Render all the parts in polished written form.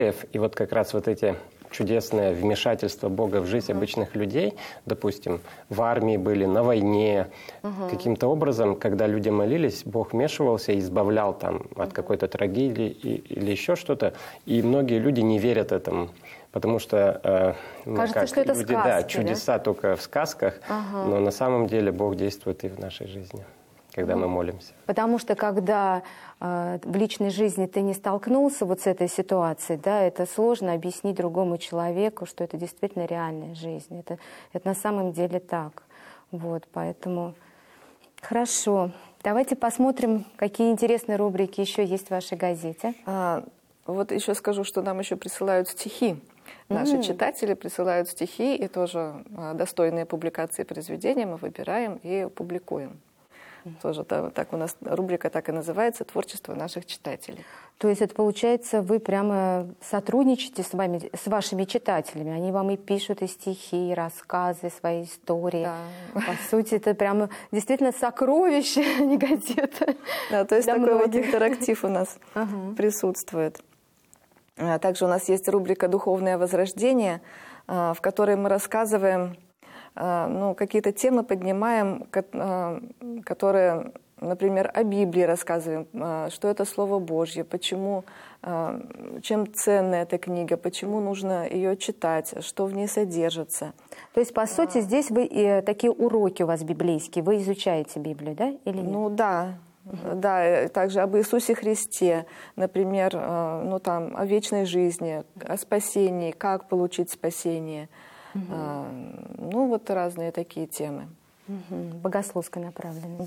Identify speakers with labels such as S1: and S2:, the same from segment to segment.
S1: И вот как раз вот эти чудесное вмешательство Бога в жизнь обычных людей, допустим, в армии были, на войне, каким-то образом, когда люди молились, Бог вмешивался и избавлял там от какой-то трагедии или еще что-то. И многие люди не верят этому, потому что
S2: кажется, что это
S1: люди,
S2: сказки,
S1: чудеса только в сказках, но на самом деле Бог действует и в нашей жизни, когда мы молимся.
S2: Потому что когда в личной жизни ты не столкнулся вот с этой ситуацией, да, это сложно объяснить другому человеку, что это действительно реальная жизнь. Это на самом деле так. Вот, поэтому хорошо. Давайте посмотрим, какие интересные рубрики еще есть в вашей газете.
S3: Вот еще скажу, что нам еще присылают стихи. Наши читатели присылают стихи, и тоже достойные публикации произведения мы выбираем и публикуем. Тоже так у нас рубрика так и называется «Творчество наших читателей».
S2: То есть это получается, вы прямо сотрудничаете с вашими читателями, они вам и пишут и стихи, и рассказы, свои истории.
S3: Да.
S2: По сути, это прямо действительно сокровище, а не газета.
S3: Да, то есть такой вот интерактив у нас присутствует. Также у нас есть рубрика «Духовное возрождение», в которой мы рассказываем, какие-то темы поднимаем, которые, например, о Библии рассказываем, что это Слово Божье, почему, чем ценна эта книга, почему нужно ее читать, что в ней содержится.
S2: То есть, по сути, здесь вы такие уроки у вас библейские, вы изучаете Библию, да, или нет?
S3: Да. Да, также об Иисусе Христе, например, о вечной жизни, о спасении, как получить спасение. Вот разные такие темы.
S2: Богословской направленности.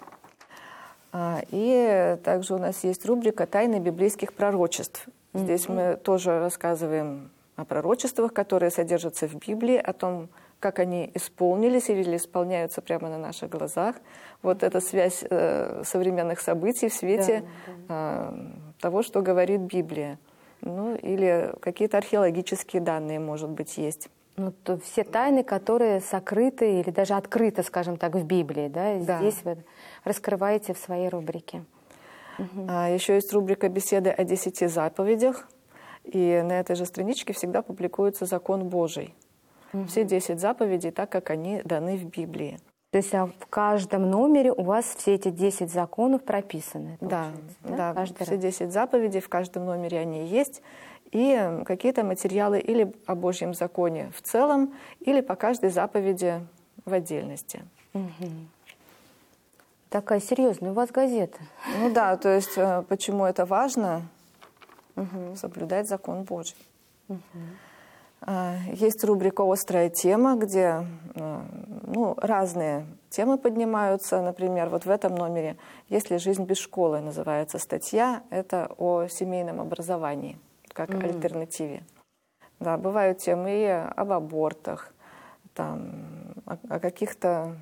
S3: Да. И также у нас есть рубрика «Тайны библейских пророчеств». Здесь мы тоже рассказываем о пророчествах, которые содержатся в Библии, о том, как они исполнились или исполняются прямо на наших глазах. Вот эта связь современных событий в свете того, что говорит Библия. Или какие-то археологические данные, может быть, есть.
S2: То все тайны, которые сокрыты или даже открыты, скажем так, в Библии, да, здесь вы раскрываете в своей рубрике.
S3: Еще есть рубрика «Беседы о 10 заповедях». И на этой же страничке всегда публикуется закон Божий. Все 10 заповедей, так как они даны в Библии.
S2: То есть в каждом номере у вас все эти 10 законов прописаны?
S3: Да, все 10 заповедей, в каждом номере они есть. И какие-то материалы или о Божьем законе в целом, или по каждой заповеди в отдельности.
S2: Такая серьезная у вас газета.
S3: То есть почему это важно? Соблюдать закон Божий. Есть рубрика «Острая тема», где разные темы поднимаются. Например, вот в этом номере «Есть ли жизнь без школы» называется статья. Это о семейном образовании как альтернативе. Да, бывают темы и об абортах, о каких-то,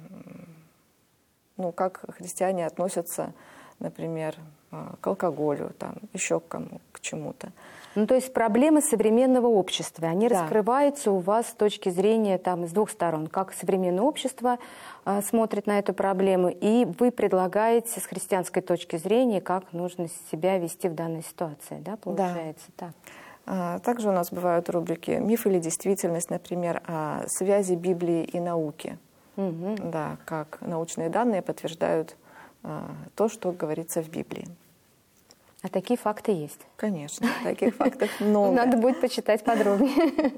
S3: как христиане относятся, например, к алкоголю, еще к чему-то.
S2: То есть проблемы современного общества, они раскрываются у вас с точки зрения с двух сторон. Как современное общество смотрит на эту проблему, и вы предлагаете с христианской точки зрения, как нужно себя вести в данной ситуации, да, получается так?
S3: Также у нас бывают рубрики «Миф или действительность», например, о связи Библии и науки. Да, как научные данные подтверждают то, что говорится в Библии.
S2: А такие факты есть?
S3: Конечно, таких фактов много.
S2: Надо будет почитать подробнее.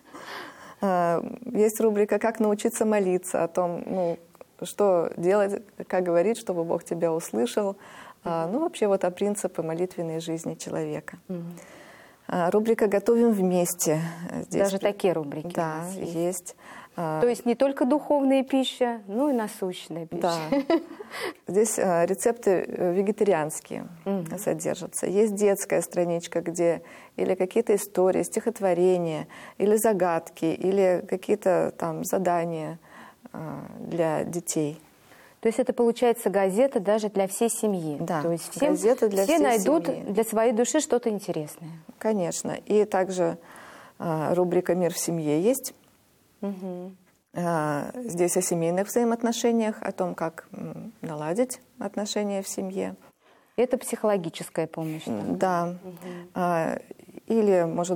S3: Есть рубрика «Как научиться молиться», о том, что делать, как говорить, чтобы Бог тебя услышал. Вообще о принципы молитвенной жизни человека. Рубрика «Готовим вместе».
S2: Здесь даже такие рубрики
S3: у нас есть.
S2: То есть не только духовная пища, но и насущная пища.
S3: Да. Здесь рецепты вегетарианские содержатся. Есть детская страничка, где или какие-то истории, стихотворения, или загадки, или какие-то задания для детей.
S2: То есть это получается газета даже для всей семьи.
S3: Да,
S2: то есть
S3: газета для
S2: все
S3: всей
S2: найдут
S3: семьи.
S2: Для своей души что-то интересное.
S3: Конечно. И также рубрика «Мир в семье» есть. Здесь о семейных взаимоотношениях, о том, как наладить отношения в семье.
S2: Это психологическая помощь.
S3: Да. или, может